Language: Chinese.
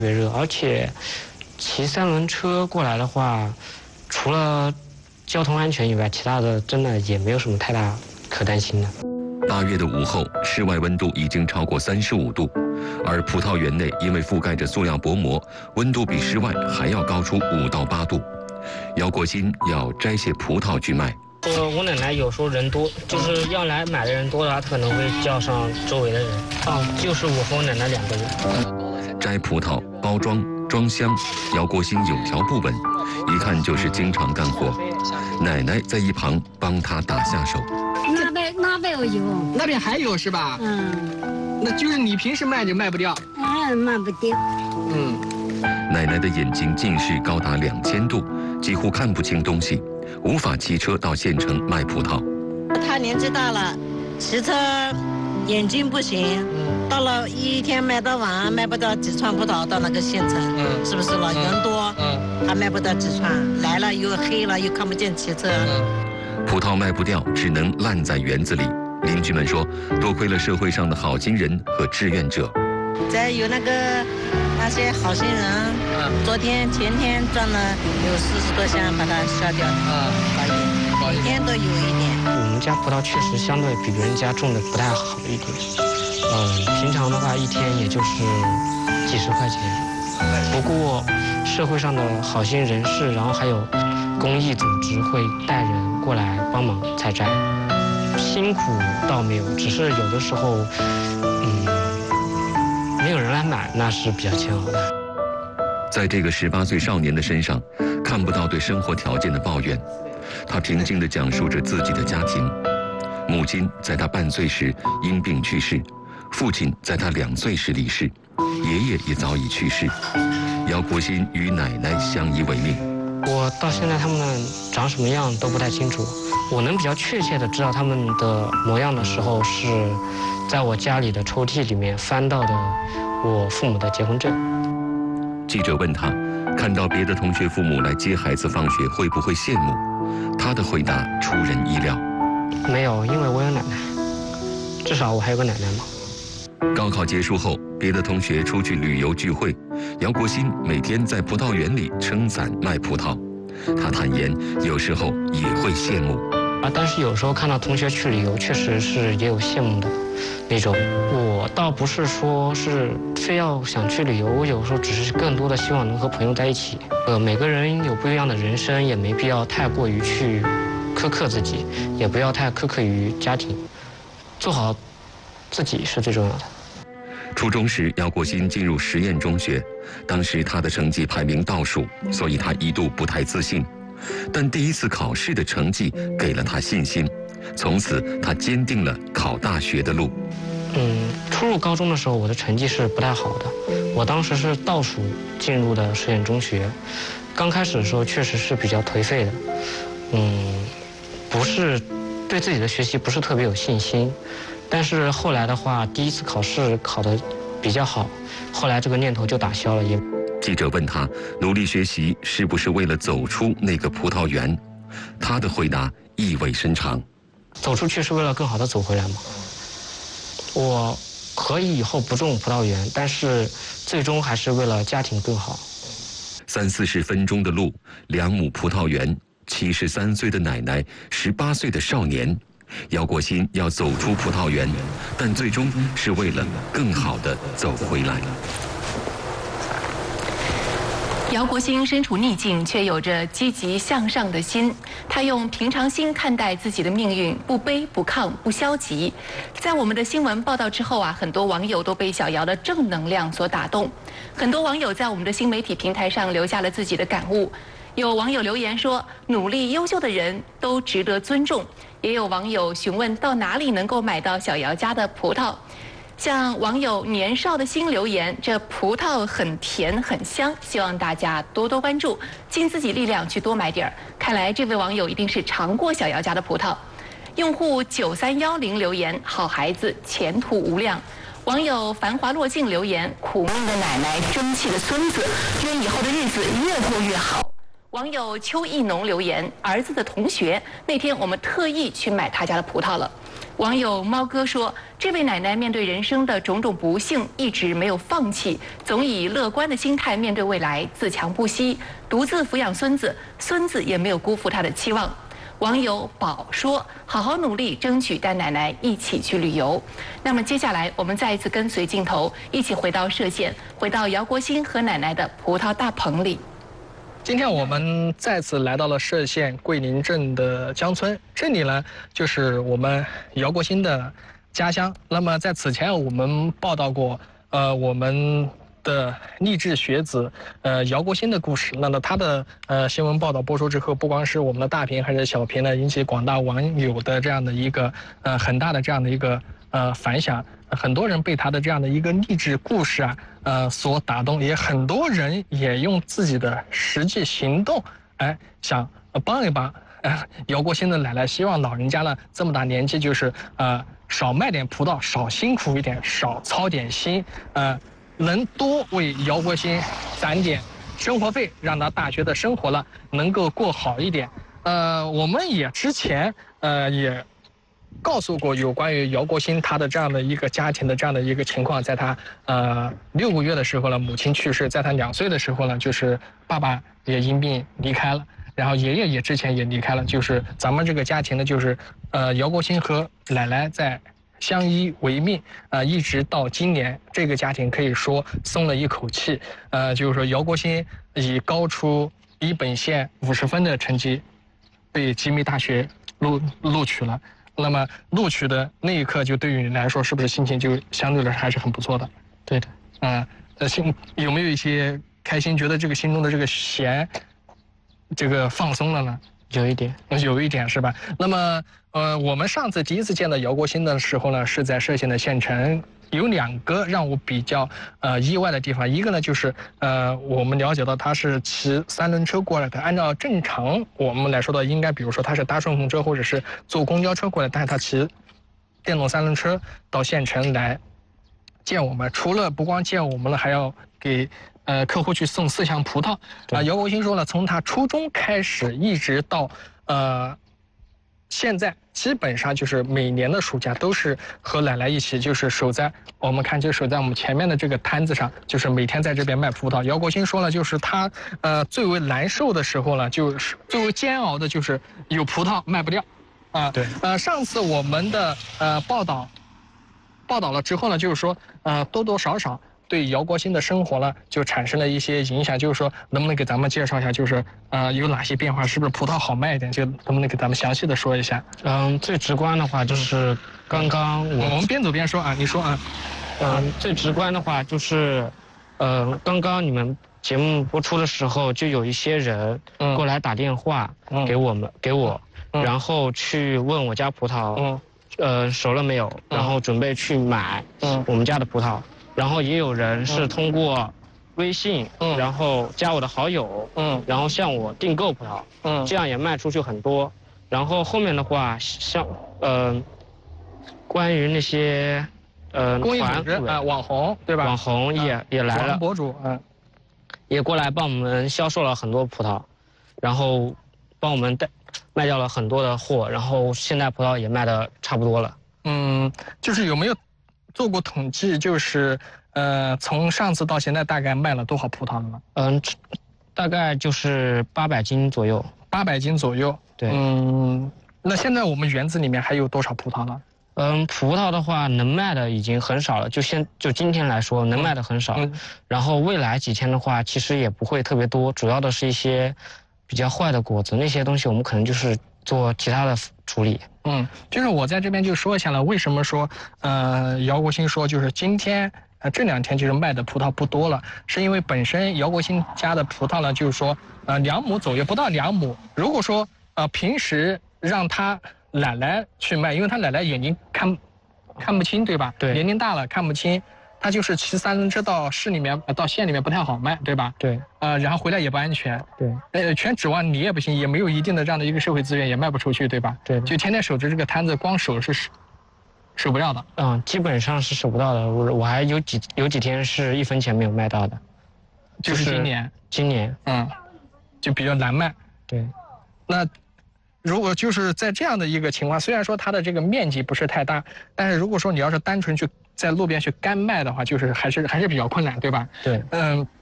别热，而且骑3轮车过来的话，除了交通安全以外，其他的真的也没有什么太大可担心的。 8月的午后，室外温度已经超过35度，而葡萄园内因为覆盖着塑料薄膜，温度比室外还要高出5到8度。姚国新要摘些葡萄去卖。 我奶奶有时候人多，就是要来买的人多的话，她可能会叫上周围的人。就是我和我奶奶2个人。 摘葡萄、包装、装箱，姚国新有条不紊，一看就是经常干活。奶奶在一旁帮他打下手。 那边有， 那边还有是吧？那就是你平时卖就卖不掉。 卖不掉。 奶奶的眼睛近视高达2000度，几乎看不清东西，无法骑车到县城卖葡萄。 他年纪大了，骑车眼睛不行，到了一天卖到晚卖不到几串葡萄到那个县城，是不是了？人多，他卖不到几串，来了又黑了，又看不见骑车。 葡萄卖不掉，只能烂在园子里。邻居们说，多亏了社会上的好心人和志愿者。 再有那些好心人，昨天前天赚了有40多箱，把它销掉了，每天都有一点。 我们家葡萄确实相对比别人家种的不太好一点，平常的话一天也就是几十块钱。不过社会上的好心人士，然后还有公益组织会带人过来帮忙采摘，辛苦倒没有，只是有的时候，没有人来买，那是比较煎熬的。 在这个18岁少年的身上，看不到对生活条件的抱怨，他平静地讲述着自己的家庭。母亲在他半岁时因病去世，父亲在他2岁时离世，爷爷也早已去世。姚国新与奶奶相依为命。 我到现在他们长什么样都不太清楚，我能比较确切地知道他们的模样的时候，是在我家里的抽屉里面翻到的我父母的结婚证。 记者问他，看到别的同学父母来接孩子放学会不会羡慕？他的回答出人意料。 没有，因为我有奶奶，至少我还有个奶奶嘛。 高考结束后，别的同学出去旅游聚会，姚国新每天在葡萄园里撑伞卖葡萄。他坦言，有时候也会羡慕。 但是有时候看到同学去旅游，确实是也有羡慕的那种。我倒不是说是非要想去旅游，我有时候只是更多的希望能和朋友在一起。每个人有不一样的人生，也没必要太过于去苛刻自己，也不要太苛刻于家庭，做好自己是最重要的。 初中时，姚国新进入实验中学，当时他的成绩排名倒数，所以他一度不太自信。但第一次考试的成绩给了他信心，从此他坚定了考大学的路。 初入高中的时候，我的成绩是不太好的，我当时是倒数进入的实验中学。刚开始的时候确实是比较颓废的，不是对自己的学习不是特别有信心。但是后来的话，第一次考试考得比较好，后来这个念头就打消了。 记者问他，努力学习是不是为了走出那个葡萄园？他的回答意味深长： 走出去是为了更好的走回来吗？我可以以后不种葡萄园，但是最终还是为了家庭更好。 30-40分钟的路，2亩葡萄园，73岁的奶奶，18岁的少年。姚国新要走出葡萄园，但最终是为了更好的走回来。 姚国新身处逆境，却有着积极向上的心。他用平常心看待自己的命运，不卑不亢，不消极。在我们的新闻报道之后很多网友都被小姚的正能量所打动。很多网友在我们的新媒体平台上留下了自己的感悟。有网友留言说，努力优秀的人都值得尊重。也有网友询问到哪里能够买到小姚家的葡萄。像网友年少的心留言，这葡萄很甜很香，希望大家多多关注，尽自己力量去多买点儿。看来这位网友一定是尝过小姚家的葡萄。用户9310留言，好孩子，前途无量。网友繁华落尽留言，苦命的奶奶，争气的孙子，愿以后的日子越过越好。 网友邱义农留言：儿子的同学那天我们特意去买他家的葡萄了。网友猫哥说，这位奶奶面对人生的种种不幸，一直没有放弃，总以乐观的心态面对未来，自强不息，独自抚养孙子，孙子也没有辜负他的期望。网友宝说，好好努力，争取带奶奶一起去旅游。那么接下来我们再一次跟随镜头，一起回到歙县，回到姚国兴和奶奶的葡萄大棚里。 今天我们再次来到了歙县桂林镇的江村，这里呢就是我们姚国兴的家乡。那么在此前我们报道过，我们的励志学子姚国兴的故事。那么他的新闻报道播出之后，不光是我们的大屏还是小屏呢，引起广大网友的这样的一个很大的这样的一个反响。很多人被他的这样的一个励志故事所打动，也很多人也用自己的实际行动，想帮一帮姚国兴的奶奶，希望老人家呢这么大年纪，就是少卖点葡萄，少辛苦一点，少操点心，能多为姚国兴攒点生活费，让他大学的生活呢能够过好一点。我们也之前也告诉过有关于姚国兴他的这样的一个家庭的这样的一个情况，在他6个月的时候呢，母亲去世；在他2岁的时候呢，就是爸爸也因病离开了，然后爷爷也之前也离开了。就是咱们这个家庭呢，就是姚国兴和奶奶在相依为命一直到今年，这个家庭可以说松了一口气。就是说姚国兴以高出一本线50分的成绩被吉米大学录取了。那么录取的那一刻，就对于你来说，是不是心情就相对来说还是很不错的？ 对的。 有没有一些开心，觉得这个心中的这个弦，这个放松了呢？ 有一点是吧？那么我们上次第一次见到姚国兴的时候呢，是在歙县的县城。有2个让我比较意外的地方，一个呢就是我们了解到他是骑3轮车过来的，按照正常我们来说的，应该比如说他是搭顺风车或者是坐公交车过来，但是他骑电动3轮车到县城来见我们，除了不光见我们了，还要给客户去送4箱葡萄。姚国兴说了，从他初中开始一直到现在基本上就是每年的暑假都是和奶奶一起，就是守在我们前面的这个摊子上，就是每天在这边卖葡萄。姚国兴说了，就是他最为难受的时候呢，就是最为煎熬的就是有葡萄卖不掉对。 上次我们的报道了之后呢，就是说多多少少对姚国兴的生活呢就产生了一些影响。就是说能不能给咱们介绍一下，就是有哪些变化，是不是葡萄好卖一点，就能不能给咱们详细的说一下？ 最直观的话就是刚刚我们边走边说你说最直观的话就是刚刚你们节目播出的时候，就有一些人过来打电话给我，然后去问我家葡萄熟了没有，然后准备去买我们家的葡萄。然后也有人是通过微信，然后加我的好友，然后向我订购葡萄，这样也卖出去很多。然后后面的话，像关于那些公益组织网红对吧？ 网红也来了， 博主也过来帮我们销售了很多葡萄，然后帮我们卖掉了很多的货，然后现在葡萄也卖的差不多了。 就是有没有做过统计，就是从上次到现在大概卖了多少葡萄了呢？ 大概就是800斤左右。 800斤左右。 对。 那现在我们园子里面还有多少葡萄呢？ 葡萄的话能卖的已经很少了，就今天来说能卖的很少。然后未来几天的话，其实也不会特别多，主要的是一些比较坏的果子，那些东西我们可能就是做其他的处理。 就是我在这边就说一下了，为什么说姚国兴说就是今天这2天就是卖的葡萄不多了，是因为本身姚国兴家的葡萄呢，就是说2亩左右，不到2亩。如果说平时让他奶奶去卖，因为他奶奶眼睛看不清对吧？对，年龄大了看不清，他就是骑3轮车到县里面不太好卖，对吧？ 对。 然后回来也不安全。 对。 全指望你也不行，也没有一定的这样的一个社会资源，也卖不出去，对吧？ 对。 就天天守着这个摊子，光守是守不掉的。 基本上是守不到的。我还有几天是1分钱没有卖到的。 就是今年。 今年。 就比较难卖。 对。 那如果就是在这样的一个情况，虽然说它的这个面积不是太大，但是如果说你要是单纯去在路边去干卖的话，就是还是比较困难，对吧？ 对。